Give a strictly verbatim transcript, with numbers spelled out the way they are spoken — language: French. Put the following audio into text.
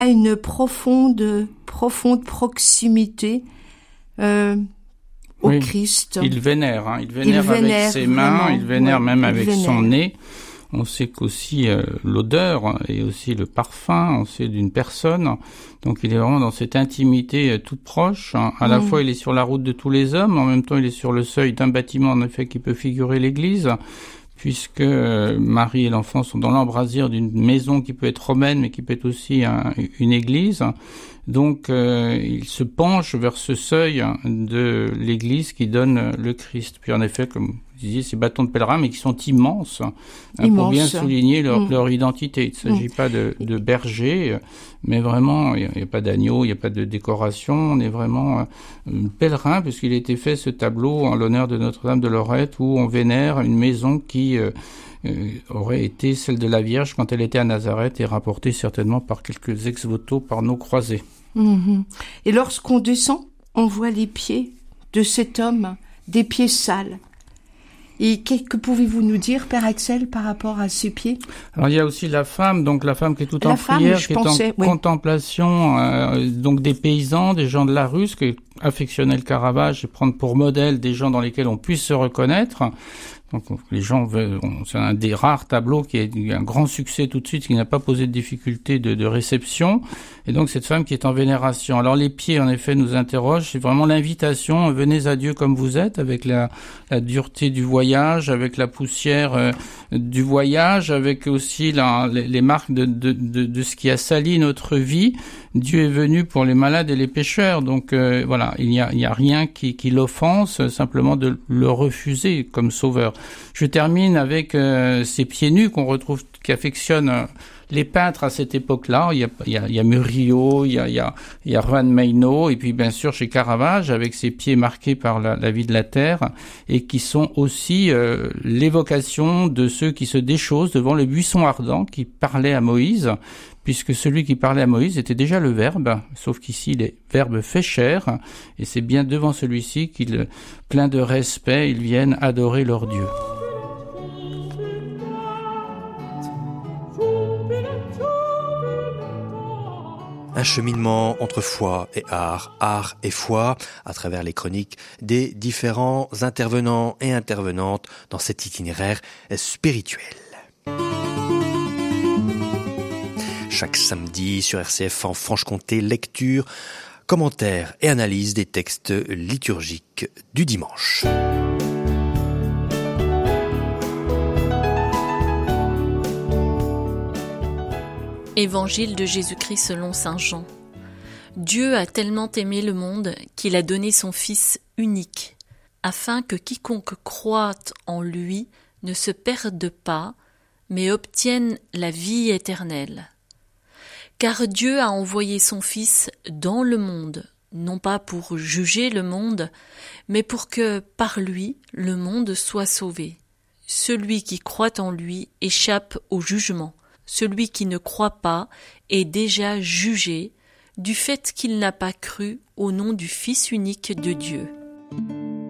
une profonde, profonde proximité euh, au oui, Christ. Il vénère, hein, il vénère, il vénère avec ses mains, vraiment, il vénère ouais, même il avec vénère. son nez. On sait qu'aussi euh, l'odeur et aussi le parfum, on sait d'une personne. Donc il est vraiment dans cette intimité euh, toute proche. Hein. À mmh. la fois il est sur la route de tous les hommes, en même temps il est sur le seuil d'un bâtiment en effet qui peut figurer l'église, puisque euh, Marie et l'enfant sont dans l'embrasure d'une maison qui peut être romaine mais qui peut être aussi un, une église. Donc euh, il se penche vers ce seuil de l'église qui donne le Christ. Puis en effet, comme vous disiez, ces bâtons de pèlerin, mais qui sont immenses, hein, Immense. pour bien souligner leur, mmh. leur identité. Il ne s'agit mmh. pas de, de berger, mais vraiment, il n'y a, a pas d'agneau, il n'y a pas de décoration. On est vraiment euh, pèlerin, puisqu'il a été fait ce tableau en l'honneur de Notre-Dame de Lorette, où on vénère une maison qui euh, euh, aurait été celle de la Vierge quand elle était à Nazareth et rapportée certainement par quelques ex-voto par nos croisés. Mmh. Et lorsqu'on descend, on voit les pieds de cet homme, des pieds sales. Et que, que pouvez-vous nous dire, Père Axel, par rapport à ces pieds ? Alors il y a aussi la femme, donc la femme qui est toute la en femme, prière, je qui pensais, est en oui. contemplation, euh, donc des paysans, des gens de la rue, qui affectionnaient le Caravage et prendre pour modèle des gens dans lesquels on puisse se reconnaître. Donc les gens veulent, c'est un des rares tableaux qui a eu un grand succès tout de suite, qui n'a pas posé de difficulté de, de réception. Et donc cette femme qui est en vénération. Alors les pieds, en effet, nous interrogent. C'est vraiment l'invitation. Venez à Dieu comme vous êtes, avec la, la dureté du voyage, avec la poussière euh, du voyage, avec aussi la, les, les marques de, de, de, de ce qui a sali notre vie. Dieu est venu pour les malades et les pécheurs. Donc euh, voilà, il n'y a, il y a rien qui, qui l'offense, simplement de le refuser comme sauveur. Je termine avec euh, ces pieds nus qu'on retrouve, qui affectionnent euh, les peintres à cette époque-là. Il y a, il y a, il y a Murillo, il y a, il y a, il y a Juan Mayno, et puis bien sûr chez Caravage, avec ses pieds marqués par la, la vie de la terre, et qui sont aussi euh, l'évocation de ceux qui se déchaussent devant le buisson ardent qui parlait à Moïse, puisque celui qui parlait à Moïse était déjà le Verbe, sauf qu'ici, le Verbe fait chair, et c'est bien devant celui-ci qu'ils, plein de respect, ils viennent adorer leur Dieu. Un cheminement entre foi et art, art et foi, à travers les chroniques des différents intervenants et intervenantes dans cet itinéraire spirituel. Chaque samedi sur R C F en Franche-Comté, lecture, commentaires et analyse des textes liturgiques du dimanche. Évangile de Jésus-Christ selon saint Jean. Dieu a tellement aimé le monde qu'il a donné son Fils unique, afin que quiconque croit en lui ne se perde pas, mais obtienne la vie éternelle. Car Dieu a envoyé son Fils dans le monde, non pas pour juger le monde, mais pour que, par lui, le monde soit sauvé. Celui qui croit en lui échappe au jugement. Celui qui ne croit pas est déjà jugé du fait qu'il n'a pas cru au nom du Fils unique de Dieu.